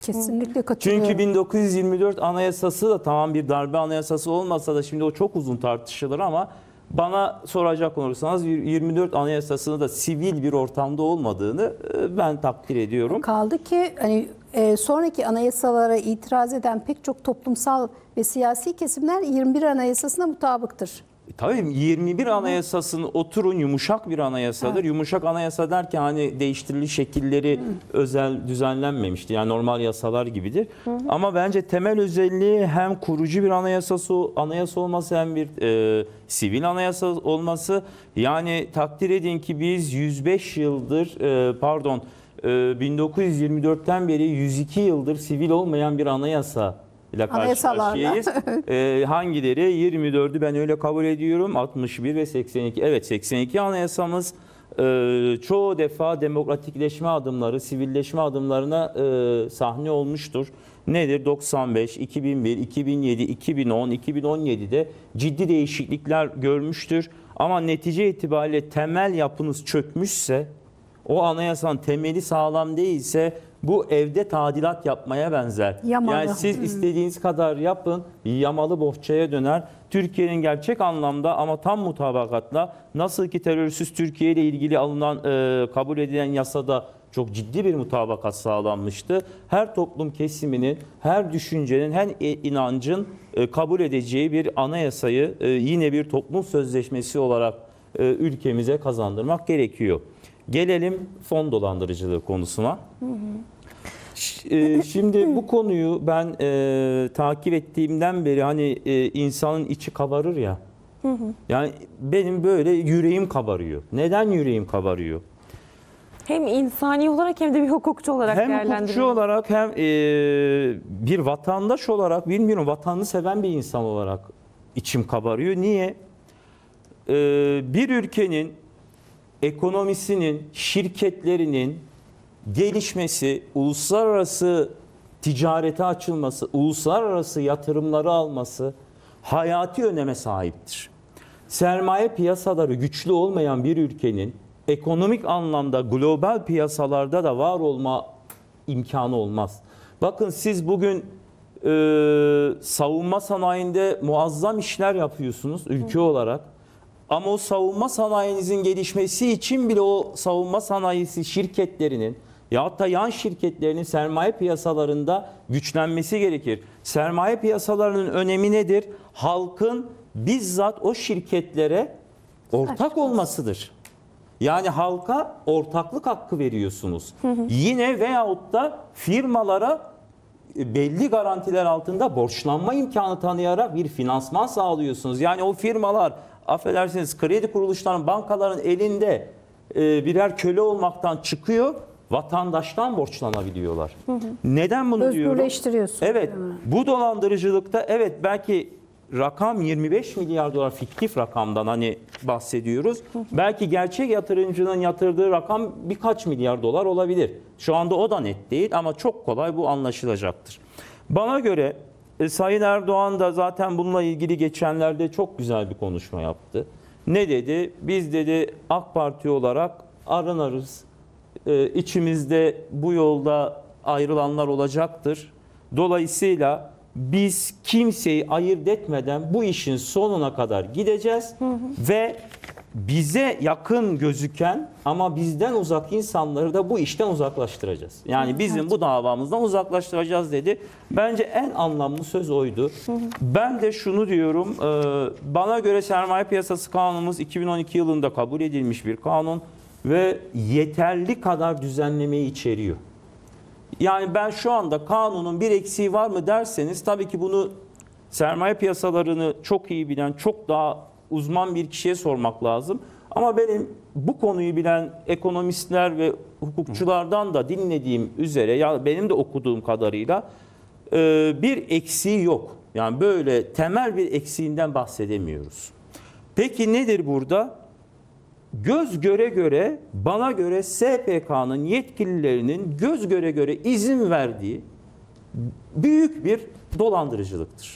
Kesinlikle katılıyorum. Çünkü 1924 Anayasası da tamam bir darbe anayasası olmasa da şimdi o çok uzun tartışılır ama bana soracak olursanız 24 Anayasası'nda da sivil bir ortamda olmadığını ben takdir ediyorum. Kaldı ki hani sonraki anayasalara itiraz eden pek çok toplumsal ve siyasi kesimler 21 Anayasası'na mutabıktır. Tabii 21 Anayasası'nı oturun yumuşak bir anayasadır. Evet. Yumuşak anayasa derken hani değiştirili şekilleri özel düzenlenmemişti. Yani normal yasalar gibidir. Ama bence temel özelliği hem kurucu bir anayasa olması hem bir sivil anayasa olması. Yani takdir edin ki biz 105 yıldır 1924'ten beri 102 yıldır sivil olmayan bir anayasa ile karşı karşıyayız. Hangileri? 24'ü ben öyle kabul ediyorum. 61 ve 82. Evet 82 anayasamız çoğu defa demokratikleşme adımları, sivilleşme adımlarına sahne olmuştur. Nedir? 95, 2001, 2007, 2010, 2017'de ciddi değişiklikler görmüştür. Ama netice itibariyle temel yapınız çökmüşse, o anayasanın temeli sağlam değilse bu evde tadilat yapmaya benzer. Yamalı. Yani siz istediğiniz kadar yapın, yamalı bohçaya döner. Türkiye'nin gerçek anlamda ama tam mutabakatla nasıl ki terörsüz Türkiye ile ilgili alınan, kabul edilen yasada çok ciddi bir mutabakat sağlanmıştı. Her toplum kesiminin, her düşüncenin, her inancın kabul edeceği bir anayasayı yine bir toplum sözleşmesi olarak ülkemize kazandırmak gerekiyor. Gelelim fon dolandırıcılığı konusuna. Şimdi bu konuyu ben takip ettiğimden beri hani insanın içi kabarır ya. Yani benim böyle yüreğim kabarıyor. Neden yüreğim kabarıyor? Hem insani olarak hem de bir hukukçu olarak Hem değerlendiriyorum. hukukçu olarak hem bir vatandaş olarak, bilmiyorum, vatanını seven bir insan olarak içim kabarıyor. Niye? Bir ülkenin ekonomisinin, şirketlerinin gelişmesi, uluslararası ticarete açılması, uluslararası yatırımları alması hayati öneme sahiptir. Sermaye piyasaları güçlü olmayan bir ülkenin ekonomik anlamda global piyasalarda da var olma imkanı olmaz. Bakın siz bugün savunma sanayinde muazzam işler yapıyorsunuz ülke olarak. Ama o savunma sanayinizin gelişmesi için bile o savunma sanayisi şirketlerinin ya da yan şirketlerinin sermaye piyasalarında güçlenmesi gerekir. Sermaye piyasalarının önemi nedir? Halkın bizzat o şirketlere ortak olmasıdır. Yani halka ortaklık hakkı veriyorsunuz. Yine veyahut da firmalara belli garantiler altında borçlanma imkanı tanıyarak bir finansman sağlıyorsunuz. Yani o firmalar, affedersiniz, kredi kuruluşlarının, bankaların elinde birer köle olmaktan çıkıyor, vatandaştan borçlanabiliyorlar. Neden bunu diyorum? Özgürleştiriyorsun. Evet, bu dolandırıcılıkta evet belki rakam 25 milyar dolar, fiktif rakamdan hani bahsediyoruz. Belki gerçek yatırımcının yatırdığı rakam birkaç milyar dolar olabilir. Şu anda o da net değil ama çok kolay bu anlaşılacaktır. Bana göre Sayın Erdoğan da zaten bununla ilgili geçenlerde çok güzel bir konuşma yaptı. Ne dedi? Biz dedi AK Parti olarak arınarız. İçimizde bu yolda ayrılanlar olacaktır. Dolayısıyla biz kimseyi ayırt etmeden bu işin sonuna kadar gideceğiz ve bize yakın gözüken ama bizden uzak insanları da bu işten uzaklaştıracağız. Yani bizim bu davamızdan uzaklaştıracağız dedi. Bence en anlamlı söz oydu. Ben de şunu diyorum, bana göre Sermaye Piyasası Kanunumuz 2012 yılında kabul edilmiş bir kanun ve yeterli kadar düzenlemeyi içeriyor. Yani ben şu anda kanunun bir eksiği var mı derseniz tabii ki bunu sermaye piyasalarını çok iyi bilen, çok daha uzman bir kişiye sormak lazım. Ama benim bu konuyu bilen ekonomistler ve hukukçulardan da dinlediğim üzere, ya benim de okuduğum kadarıyla bir eksiği yok. Yani böyle temel bir eksiğinden bahsedemiyoruz. Peki nedir burada? Göz göre göre, bana göre SPK'nın yetkililerinin göz göre göre izin verdiği büyük bir dolandırıcılıktır.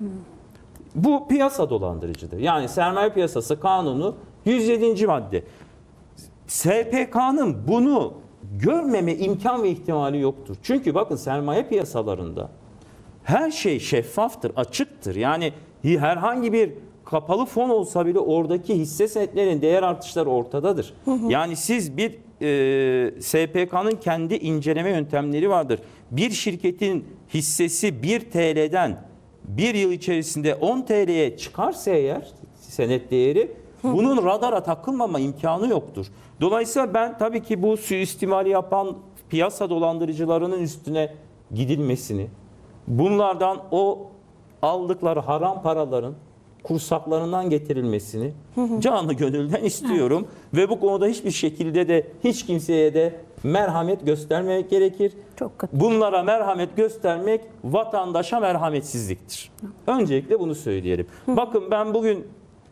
Bu piyasa dolandırıcıdır. Yani Sermaye Piyasası Kanunu 107. madde. SPK'nın bunu görmeme imkan ve ihtimali yoktur. Çünkü bakın sermaye piyasalarında her şey şeffaftır, açıktır. Yani herhangi bir kapalı fon olsa bile oradaki hisse senetlerin değer artışları ortadadır. Yani siz bir SPK'nın kendi inceleme yöntemleri vardır. Bir şirketin hissesi 1 TL'den bir yıl içerisinde 10 TL'ye çıkarsa eğer senet değeri, bunun radara takılmama imkanı yoktur. Dolayısıyla ben tabii ki bu suistimali yapan piyasa dolandırıcılarının üstüne gidilmesini, bunlardan o aldıkları haram paraların kursaklarından getirilmesini canı gönülden istiyorum. Ve bu konuda hiçbir şekilde de hiç kimseye de merhamet göstermemek gerekir. Çok kötü. Bunlara merhamet göstermek vatandaşa merhametsizliktir. Öncelikle bunu söyleyelim. Bakın ben bugün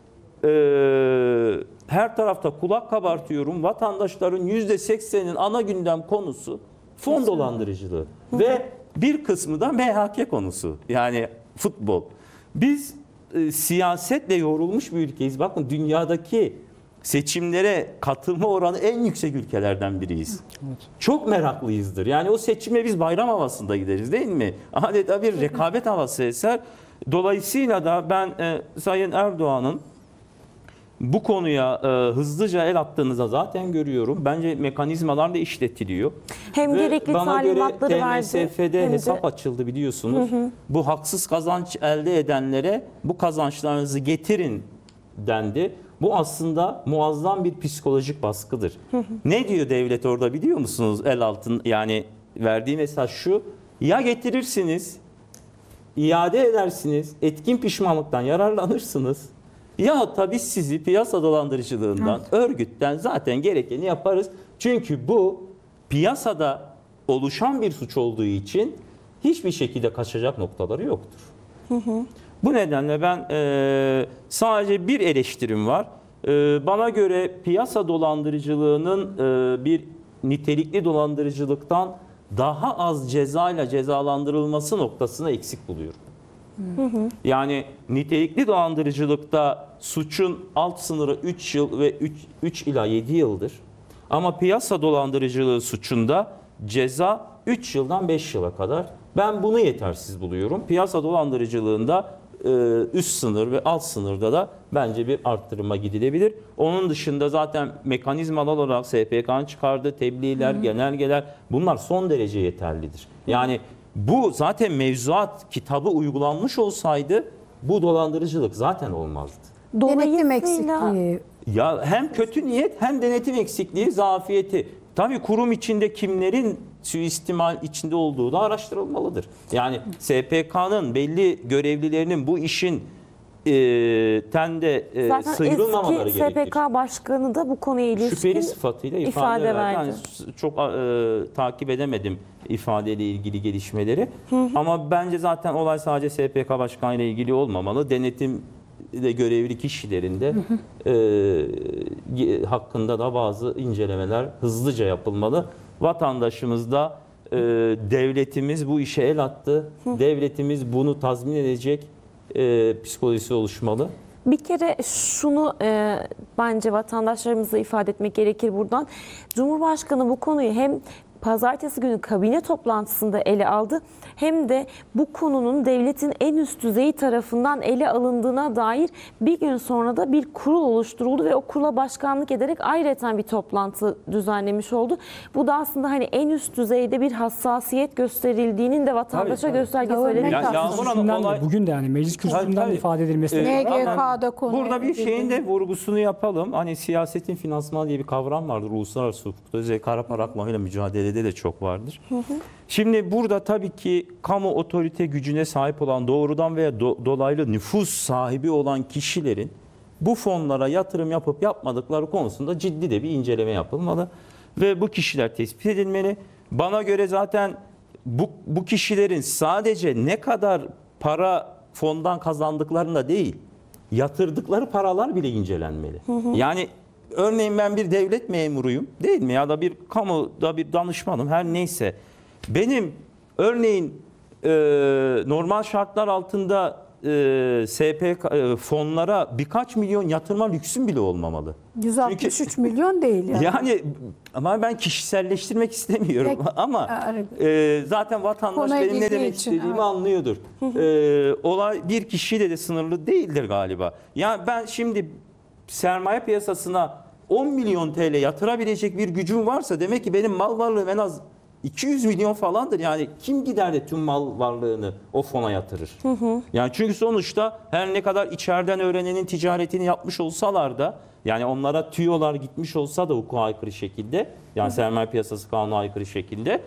her tarafta kulak kabartıyorum. Vatandaşların %80'inin ana gündem konusu fon dolandırıcılığı. Ve bir kısmı da MHK konusu. Yani futbol. Biz siyasetle yoğrulmuş bir ülkeyiz. Bakın dünyadaki seçimlere katılma oranı en yüksek ülkelerden biriyiz. Evet. Çok meraklıyızdır. Yani o seçime biz bayram havasında gideriz değil mi? Adeta bir rekabet havası eser. Dolayısıyla da ben Sayın Erdoğan'ın bu konuya hızlıca el attığınızda zaten görüyorum. Bence mekanizmalar da işletiliyor. Hem ve gerekli bana göre talimatları verdi. TMSF'de hesap açıldı biliyorsunuz. Bu haksız kazanç elde edenlere bu kazançlarınızı getirin dendi. Bu aslında muazzam bir psikolojik baskıdır. Ne diyor devlet orada biliyor musunuz? El altın, yani verdiği mesaj şu: ya getirirsiniz, iade edersiniz, etkin pişmanlıktan yararlanırsınız. Ya tabii sizi piyasa dolandırıcılığından, örgütten zaten gerekeni yaparız. Çünkü bu piyasada oluşan bir suç olduğu için hiçbir şekilde kaçacak noktaları yoktur. Bu nedenle ben sadece bir eleştirim var. Bana göre piyasa dolandırıcılığının bir nitelikli dolandırıcılıktan daha az cezayla cezalandırılması noktasını eksik buluyorum. Yani nitelikli dolandırıcılıkta suçun alt sınırı 3 yıl ve 3 ila 7 yıldır. Ama piyasa dolandırıcılığı suçunda ceza 3 yıldan 5 yıla kadar. Ben bunu yetersiz buluyorum. Piyasa dolandırıcılığında üst sınır ve alt sınırda da bence bir arttırıma gidilebilir. Onun dışında zaten mekanizmalar olarak SPK'nın çıkardığı tebliğler, genelgeler, bunlar son derece yeterlidir. Yani bu zaten mevzuat kitabı uygulanmış olsaydı bu dolandırıcılık zaten olmazdı. Denetim eksikliği. Ya hem kötü niyet hem denetim eksikliği, zafiyeti. Tabii kurum içinde kimlerin suistimal içinde olduğu da araştırılmalıdır. Yani SPK'nın belli görevlilerinin bu işin zaten sıyrılmamaları eski gerekir. SPK başkanı da bu konuya ilişkin şüpheli sıfatıyla ifade verdi. Yani çok takip edemedim ifadeyle ilgili gelişmeleri. Ama bence zaten olay sadece SPK başkanı ile ilgili olmamalı. Denetim de görevli kişilerin de hakkında da bazı incelemeler hızlıca yapılmalı. Vatandaşımız da devletimiz bu işe el attı. Devletimiz bunu tazmin edecek psikolojisi oluşmalı. Bir kere şunu bence vatandaşlarımıza ifade etmek gerekir buradan. Cumhurbaşkanı bu konuyu hem pazartesi günü kabine toplantısında ele aldı, hem de bu konunun devletin en üst düzeyi tarafından ele alındığına dair bir gün sonra da bir kurul oluşturuldu ve o kurula başkanlık ederek ayrıca bir toplantı düzenlemiş oldu. Bu da aslında hani en üst düzeyde bir hassasiyet gösterildiğinin de vatandaşa göstergesi söylemek lazım. Bugün de yani meclis kürsüsünden ifade edilmesi. NGK'da konu. Burada bir şeyin de vurgusunu yapalım. Hani siyasetin finansmanı diye bir kavram vardır. Uluslararası hukukta özellikle kara para aklamıyla mücadelede de çok vardır. Şimdi burada tabii ki kamu otorite gücüne sahip olan, doğrudan veya dolaylı nüfus sahibi olan kişilerin bu fonlara yatırım yapıp yapmadıkları konusunda ciddi de bir inceleme yapılmalı. Ve bu kişiler tespit edilmeli. Bana göre zaten bu kişilerin sadece ne kadar para fondan kazandıklarında değil, yatırdıkları paralar bile incelenmeli. Yani örneğin ben bir devlet memuruyum değil mi, ya da bir kamuda bir danışmanım, her neyse. Benim örneğin normal şartlar altında fonlara birkaç milyon yatırma lüksüm bile olmamalı. 163 milyon değil yani. Yani ama ben kişiselleştirmek istemiyorum Peki, ama zaten vatandaş konuya benim ne girdiği demek için, istediğimi evet. anlıyordur. Olay bir kişiyle de sınırlı değildir galiba. Yani ben şimdi sermaye piyasasına 10 milyon TL yatırabilecek bir gücüm varsa demek ki benim mal varlığım en az 200 milyon falandır. Yani kim gider de tüm mal varlığını o fona yatırır? Yani çünkü sonuçta her ne kadar içeriden öğrenenin ticaretini yapmış olsalar da, yani onlara tüyolar gitmiş olsa da hukuka aykırı şekilde, yani sermaye piyasası kanuna aykırı şekilde,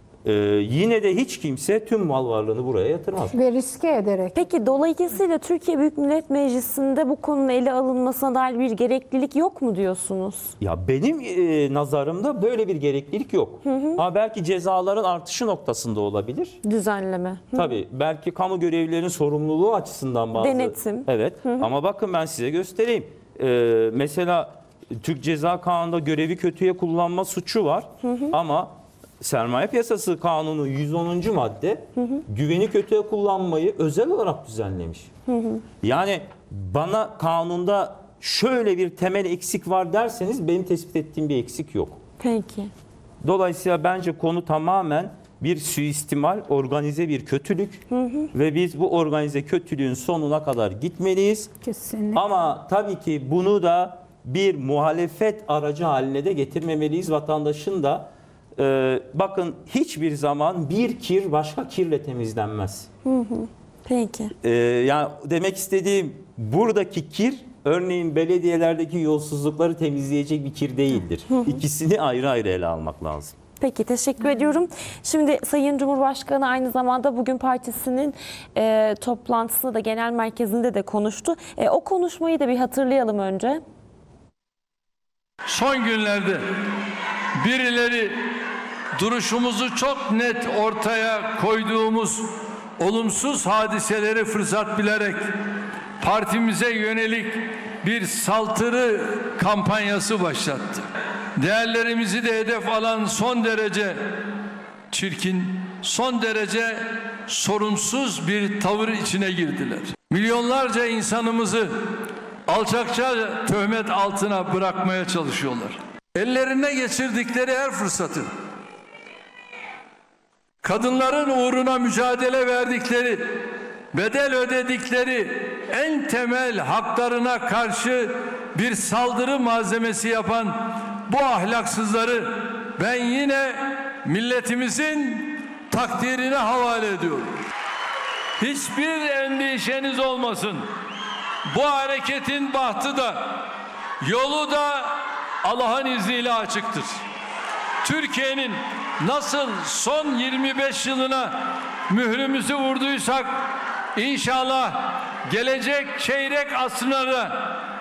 yine de hiç kimse tüm mal varlığını buraya yatırmaz. Ve riske ederek. Peki dolayısıyla Türkiye Büyük Millet Meclisi'nde bu konunun ele alınmasına dair bir gereklilik yok mu diyorsunuz? Ya benim nazarımda böyle bir gereklilik yok. Ama belki cezaların artışı noktasında olabilir. Düzenleme. Tabii belki kamu görevlilerinin sorumluluğu açısından bazı. Denetim. Evet. Ama bakın ben size göstereyim. Mesela Türk Ceza Kanunu'nda görevi kötüye kullanma suçu var. Ama Sermaye Piyasası Kanunu 110. madde güveni kötüye kullanmayı özel olarak düzenlemiş. Yani bana kanunda şöyle bir temel eksik var derseniz benim tespit ettiğim bir eksik yok. Peki. Dolayısıyla bence konu tamamen bir suistimal, organize bir kötülük ve biz bu organize kötülüğün sonuna kadar gitmeliyiz. Kesinlikle. Ama tabii ki bunu da bir muhalefet aracı haline de getirmemeliyiz. Vatandaşın da bakın hiçbir zaman bir kir başka kirle temizlenmez. Peki. Yani demek istediğim buradaki kir örneğin belediyelerdeki yolsuzlukları temizleyecek bir kir değildir. İkisini ayrı ayrı ele almak lazım. Peki teşekkür ediyorum. Şimdi Sayın Cumhurbaşkanı aynı zamanda bugün partisinin toplantısında da genel merkezinde de konuştu. O konuşmayı da bir hatırlayalım önce. Son günlerde birileri duruşumuzu çok net ortaya koyduğumuz olumsuz hadiseleri fırsat bilerek partimize yönelik bir saldırı kampanyası başlattı. Değerlerimizi de hedef alan son derece çirkin, son derece sorumsuz bir tavır içine girdiler. Milyonlarca insanımızı alçakça töhmet altına bırakmaya çalışıyorlar. Ellerine geçirdikleri her fırsatı, kadınların uğruna mücadele verdikleri, bedel ödedikleri en temel haklarına karşı bir saldırı malzemesi yapan bu ahlaksızları ben yine milletimizin takdirine havale ediyorum. Hiçbir endişeniz olmasın. Bu hareketin bahtı da yolu da Allah'ın izniyle açıktır. Türkiye'nin nasıl son 25 yılına mührümüzü vurduysak inşallah gelecek çeyrek asrına da